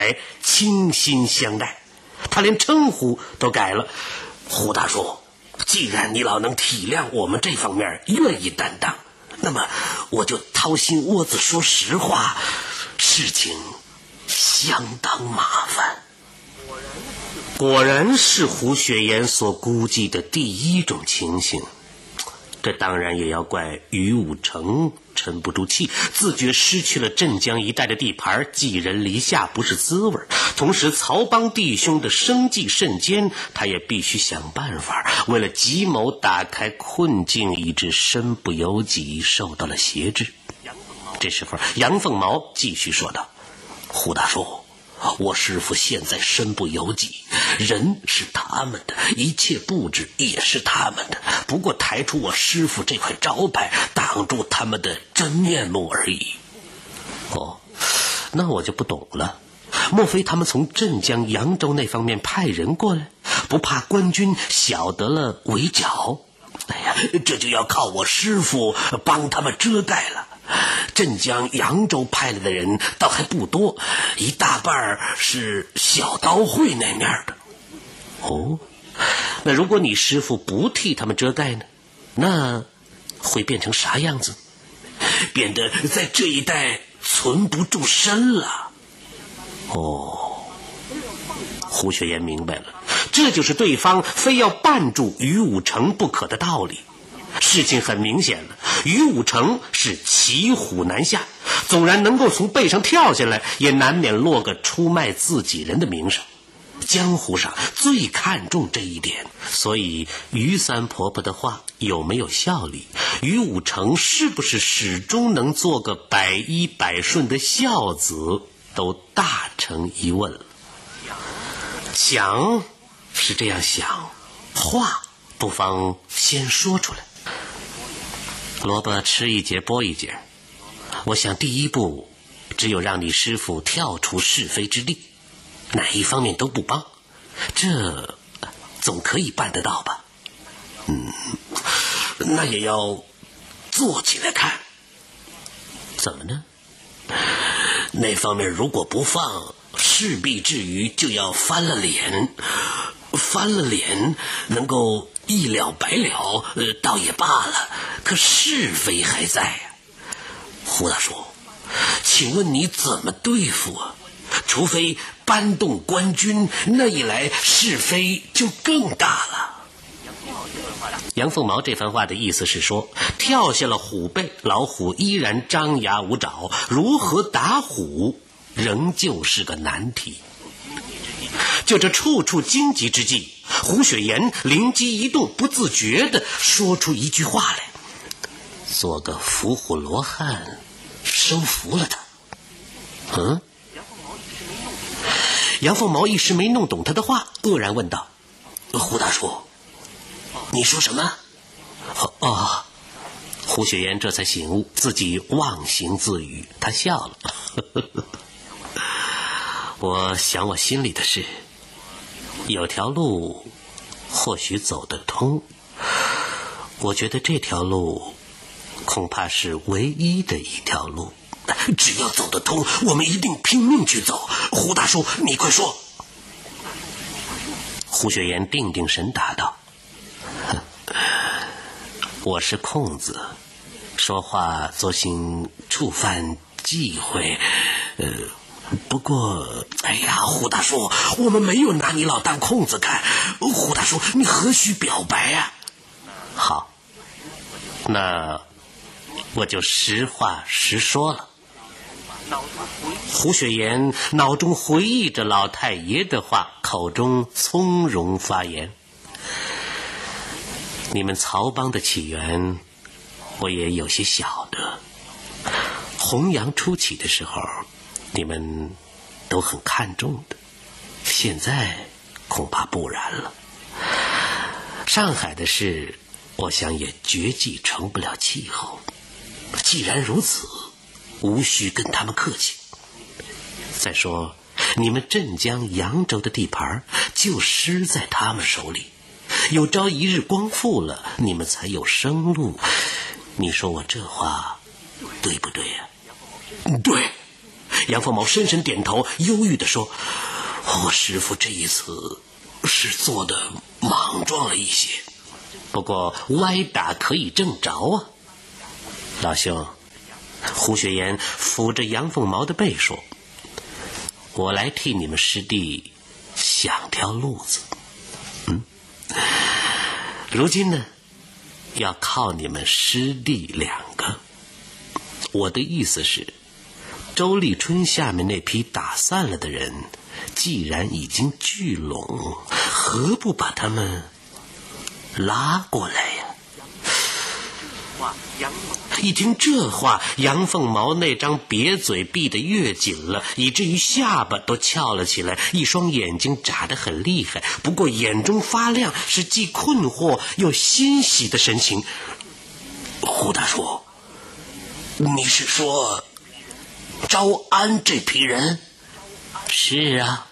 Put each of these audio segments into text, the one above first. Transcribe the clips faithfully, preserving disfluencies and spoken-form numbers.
哎，倾心相待。他连称呼都改了。胡大叔，既然你老能体谅我们这方面，愿意担当，那么我就掏心窝子说实话，事情相当麻烦。果然是胡雪岩所估计的第一种情形。这当然也要怪于武成沉不住气，自觉失去了镇江一带的地盘，寄人篱下不是滋味。同时曹帮弟兄的生计甚艰，他也必须想办法，为了计谋打开困境，以致身不由己，受到了挟制。这时候杨凤毛继续说道：胡大叔，我师父现在身不由己，人是他们的，一切布置也是他们的，不过抬出我师父这块招牌，挡住他们的真面目而已。哦，那我就不懂了，莫非他们从镇江扬州那方面派人过来，不怕官军晓得了围剿？哎呀，这就要靠我师父帮他们遮盖了。镇江扬州派来的人倒还不多，一大半是小刀会那面的。哦，那如果你师父不替他们遮盖呢，那会变成啥样子？变得在这一带存不住身了。哦，胡雪岩明白了，这就是对方非要绊住于武成不可的道理。事情很明显了，于武成是骑虎难下，纵然能够从背上跳下来，也难免落个出卖自己人的名声。江湖上最看重这一点，所以于三婆婆的话有没有效力，于武成是不是始终能做个百依百顺的孝子，都大成疑问了。想是这样想，话不妨先说出来。萝卜吃一截剥一截，我想第一步只有让你师父跳出是非之地，哪一方面都不帮，这总可以办得到吧？嗯，那也要做起来看。怎么呢？那方面如果不放，势必至于就要翻了脸，翻了脸能够一了百了，呃，倒也罢了，可是非还在呀、啊。胡大叔，请问你怎么对付啊？除非搬动官军，那一来是非就更大了。杨凤毛这番话的意思是说，跳下了虎背，老虎依然张牙舞爪，如何打虎仍旧是个难题。就这处处荆棘之际，胡雪岩灵机一动，不自觉地说出一句话来：做个伏虎罗汉，收服了他。嗯？杨凤毛一时没弄懂他的话，愕然问道：胡大叔，你说什么？哦，胡雪岩这才醒悟，自己忘形自语，他笑了。我想我心里的事，有条路或许走得通，我觉得这条路恐怕是唯一的一条路。只要走得通，我们一定拼命去走。胡大叔，你快说。胡雪岩定定神答道：我是空子，说话作兴触犯忌讳，呃不过，哎呀，胡大叔，我们没有拿你老当空子看。胡大叔，你何须表白啊？好，那我就实话实说了。胡雪岩脑中回忆着老太爷的话，口中从容发言：你们曹帮的起源，我也有些晓得。弘扬初起的时候，你们都很看重的，现在恐怕不然了。上海的事，我想也绝技成不了气候。既然如此，无需跟他们客气。再说，你们镇江扬州的地盘就失在他们手里，有朝一日光复了，你们才有生路。你说我这话对不对呀、啊？对， 杨凤毛深深点头，忧郁地说：“我师父这一次是做的莽撞了一些，不过歪打可以正着啊。”老兄，胡雪岩扶着杨凤毛的背说：“我来替你们师弟想条路子。嗯，如今呢，要靠你们师弟两个。我的意思是，周立春下面那批打散了的人，既然已经聚拢，何不把他们拉过来呀？”一听这话，杨凤毛那张瘪嘴闭得越紧了，以至于下巴都翘了起来，一双眼睛眨得很厉害，不过眼中发亮，是既困惑又欣喜的神情。胡大叔，你是说招安这批人？是啊。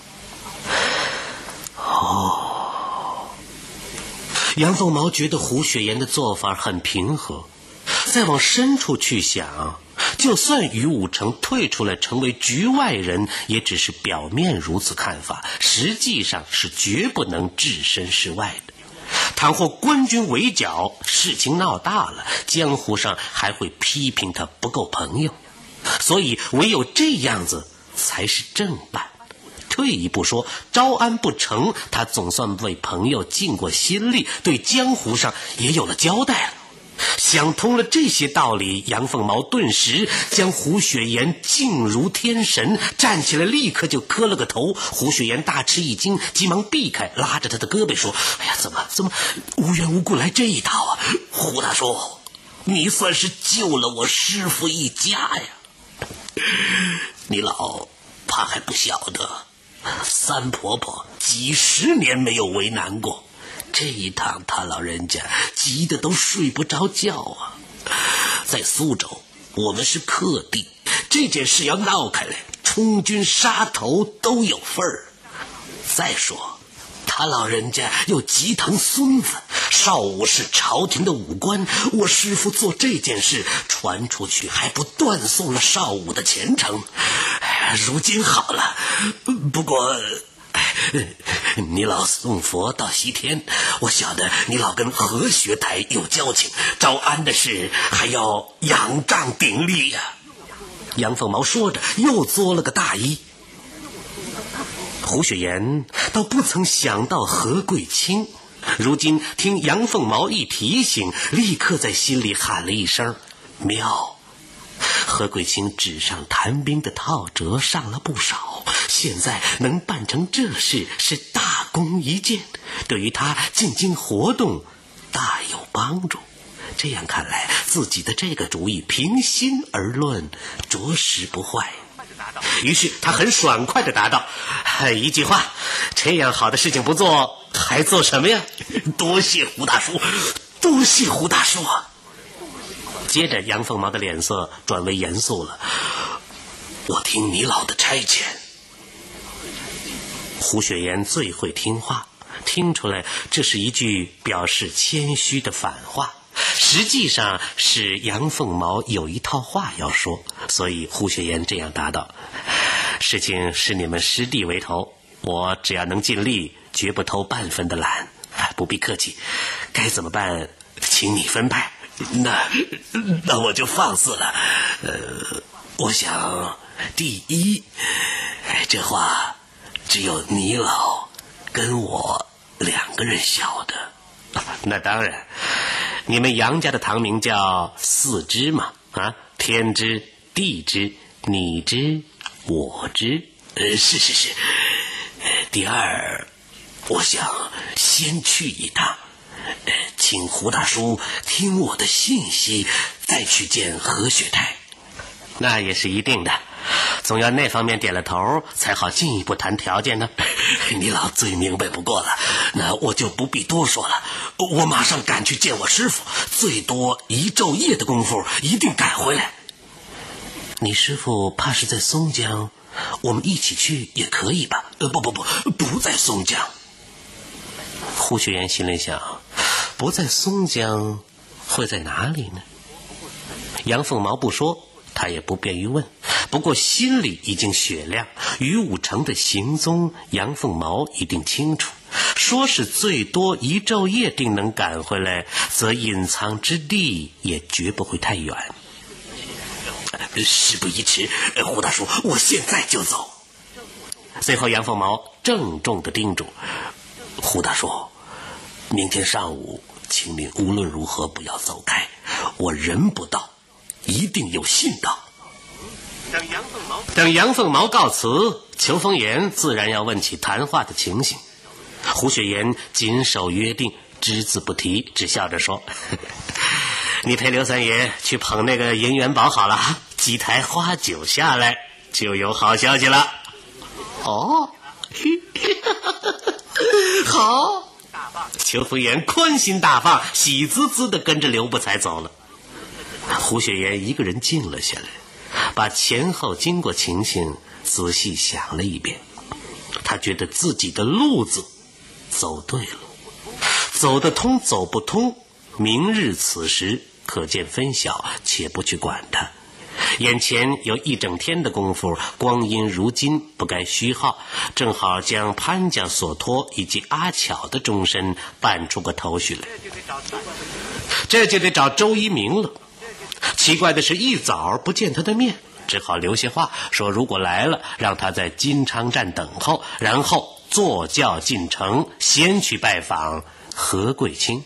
哦，杨凤毛觉得胡雪岩的做法很平和，再往深处去想，就算于武成退出来成为局外人，也只是表面如此看法，实际上是绝不能置身事外的。倘或官军围剿，事情闹大了，江湖上还会批评他不够朋友，所以唯有这样子才是正办。退一步说，招安不成，他总算为朋友尽过心力，对江湖上也有了交代了。想通了这些道理，杨凤毛顿时将胡雪岩敬如天神，站起来立刻就磕了个头。胡雪岩大吃一惊，急忙避开，拉着他的胳膊说：“哎呀，怎么怎么无缘无故来这一套啊？胡大叔，你算是救了我师父一家呀！你老怕还不晓得，三婆婆几十年没有为难过，这一趟他老人家急得都睡不着觉啊！在苏州，我们是客地，这件事要闹开来，充军杀头都有份儿。再说，他老人家又急疼孙子，少武是朝廷的武官，我师父做这件事传出去，还不断送了少武的前程。如今好了，不过你老送佛到西天，我晓得你老跟何学台有交情，招安的事还要仰仗鼎力呀。杨凤毛说着又作了个大揖。胡雪岩倒不曾想到何贵清，如今听杨凤毛一提醒，立刻在心里喊了一声妙。何贵清纸上谈兵的套折上了不少，现在能办成这事是大功一件，对于他进京活动大有帮助。这样看来，自己的这个主意平心而论着实不坏。于是他很爽快地答道：“一句话，这样好的事情不做，还做什么呀？多谢胡大叔，多谢胡大叔啊！”接着杨凤毛的脸色转为严肃了：“我听你老的差遣。”胡雪岩最会听话，听出来这是一句表示谦虚的反话，实际上是杨凤毛有一套话要说，所以胡雪岩这样答道：“事情是你们师弟为头，我只要能尽力，绝不偷半分的懒，不必客气，该怎么办，请你分派。那那我就放肆了。呃，我想第一，这话只有你老跟我两个人晓得。那当然，你们杨家的堂名叫四知嘛，啊，天知、地知、你知、我知。呃，是是是。第二，我想先去一趟。请胡大叔听我的信息，再去见何雪台。那也是一定的，总要那方面点了头，才好进一步谈条件呢。你老最明白不过了，那我就不必多说了。我马上赶去见我师父，最多一昼夜的功夫，一定赶回来。你师父怕是在松江，我们一起去也可以吧？呃，不不不，不在松江。胡雪岩心里想，不在松江会在哪里呢？杨凤毛不说， 他也不便于问，不过心里已经雪亮。于武成的行踪，杨凤毛一定清楚。说是最多一昼夜定能赶回来，则隐藏之地也绝不会太远。 事不宜迟，胡大叔，我现在就走。 最后杨凤毛郑重地叮嘱： 胡大叔，明天上午请您无论如何不要走开，我人不到，一定有信到。 等杨凤毛等杨凤毛告辞，裘风言自然要问起谈话的情形。胡雪岩谨守约定，只字不提，只笑着说：你陪刘三爷去捧那个银元宝好了，几台花酒下来就有好消息了。 哦，好。 裘风言宽心大放，喜滋滋地跟着刘不才走了。胡雪岩一个人静了下来，把前后经过情形仔细想了一遍。他觉得自己的路子走对了，走得通走不通，明日此时可见分晓，且不去管它。眼前有一整天的功夫，光阴如今，不该虚耗，正好将潘家所托以及阿巧的终身办出个头绪来。这就得找周一鸣了。奇怪的是，一早不见他的面，只好留些话说，如果来了，让他在金昌站等候，然后坐轿进城，先去拜访何桂清。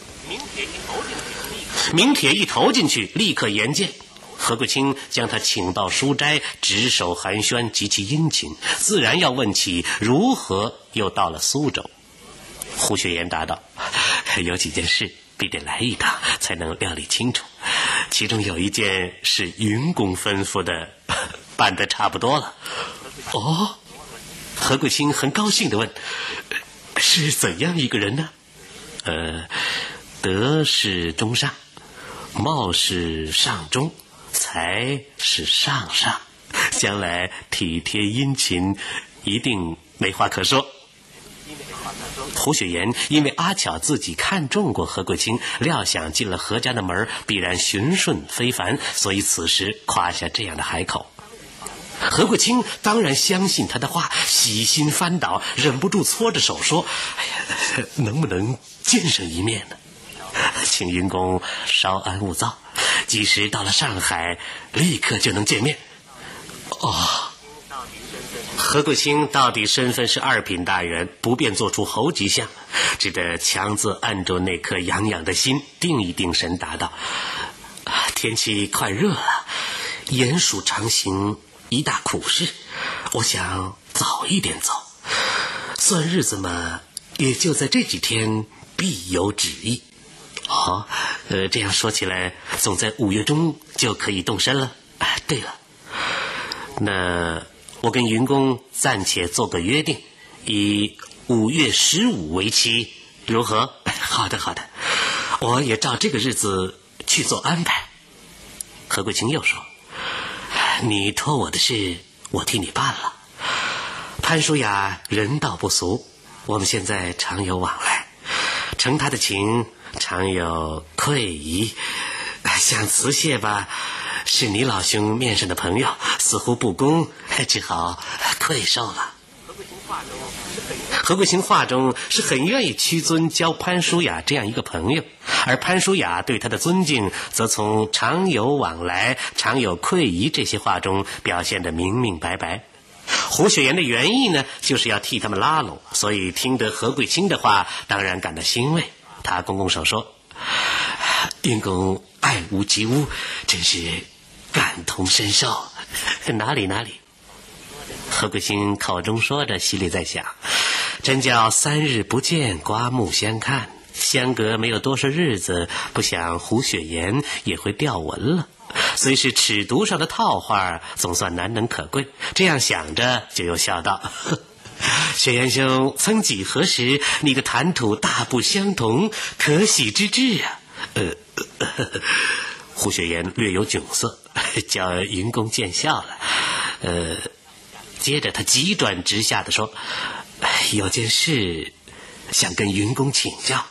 名帖一投进去，立刻言见。何桂清将他请到书斋，执手寒暄，极其殷勤，自然要问起如何又到了苏州。胡雪岩答道：有几件事必得来一趟，才能料理清楚。其中有一件是云公吩咐的，办得差不多了。哦，何桂清很高兴地问：是怎样一个人呢？呃，德是中上，貌是上中，才是上上，将来体贴殷勤，一定没话可说。胡雪岩因为阿巧自己看中过何桂清，料想进了何家的门必然循顺非凡，所以此时夸下这样的海口。何桂清当然相信他的话，喜心翻倒，忍不住搓着手说：哎呀，能不能见上一面呢？请云公稍安勿躁，即使到了上海，立刻就能见面。哦，何桂清到底身份是二品大员，不便做出猴急相，只得强自按住那颗痒痒的心，定一定神，答道：天气快热了，鼹鼠常行一大苦事，我想早一点走，算日子嘛，也就在这几天必有旨意。哦，呃，这样说起来，总在五月中就可以动身了。啊，对了，那我跟云公暂且做个约定，以五月十五为期，如何？好的，好的，我也照这个日子去做安排。何桂清又说：你托我的事，我替你办了。潘淑雅人道不俗，我们现在常有往来，承他的情，常有愧意。想辞谢吧，是你老兄面上的朋友，似乎不公，只好退受了。何桂清话中是很愿意屈尊交潘淑雅这样一个朋友，而潘淑雅对他的尊敬，则从常有往来、常有愧意这些话中表现得明明白白。胡雪岩的原意呢，就是要替他们拉拢，所以听得何桂清的话，当然感到欣慰。他拱拱手说：云公爱屋及乌，真是感同身受。哪里哪里。何桂清口中说着，心里在想，真叫三日不见，刮目相看，相隔没有多少日子，不想胡雪岩也会调文了。虽是尺牍上的套话，总算难能可贵。这样想着，就又笑道：雪岩兄，曾几何时，你的谈吐大不相同，可喜之至啊！呃，呃胡雪岩略有窘色，叫云公见笑了。呃，接着他急转直下地说：有件事想跟云公请教。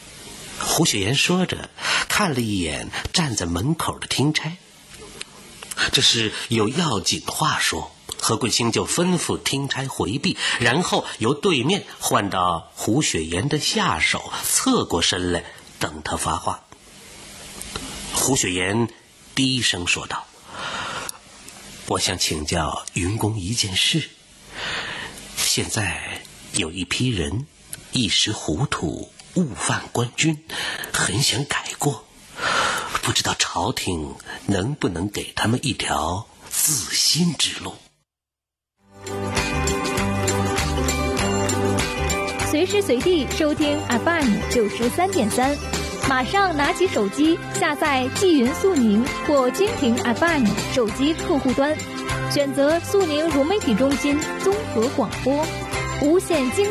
胡雪岩说着，看了一眼站在门口的听差。 这是有要紧话说。何桂清就吩咐听差回避，然后由对面换到胡雪岩的下手，侧过身来等他发话。胡雪岩低声说道：我想请教云公一件事。现在有一批人一时糊涂误犯官军，很想改过，不知道朝廷能不能给他们一条自新之路。 随时随地收听 F M 九十三点三，马上拿起手机下载纪云速宁或蜻蜓 F M 手机客户端，选择速宁融媒体中心综合广播，无限精